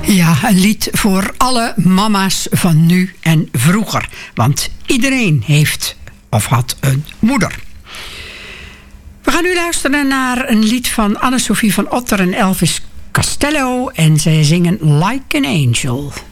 Ja, een lied voor alle mama's van nu en vroeger. Want iedereen heeft of had een moeder. We gaan nu luisteren naar een lied van Anne-Sophie van Otter en Elvis Costello. En zij zingen Like an Angel.